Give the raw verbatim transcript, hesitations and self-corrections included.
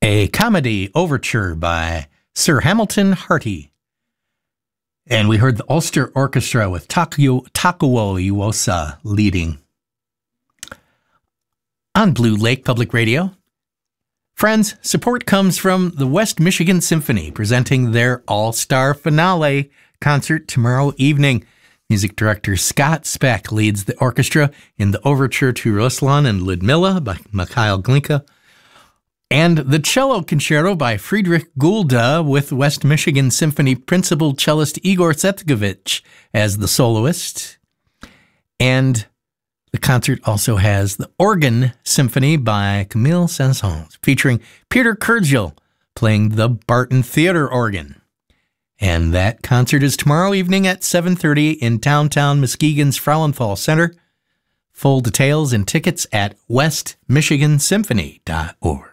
a comedy overture by Sir Hamilton Harty. And we heard the Ulster Orchestra with Takuo, Takuo Iwasa leading. On Blue Lake Public Radio, friends, support comes from the West Michigan Symphony presenting their all-star finale concert tomorrow evening. Music director Scott Speck leads the orchestra in the overture to Ruslan and Ludmilla by Mikhail Glinka, and the cello concerto by Friedrich Gulda with West Michigan Symphony principal cellist Igor Setkovich as the soloist. And the concert also has the Organ Symphony by Camille Saint-Saëns, featuring Peter Kurdziel playing the Barton Theater organ. And that concert is tomorrow evening at seven thirty in downtown Muskegon's Frauenthal Center. Full details and tickets at west michigan symphony dot org.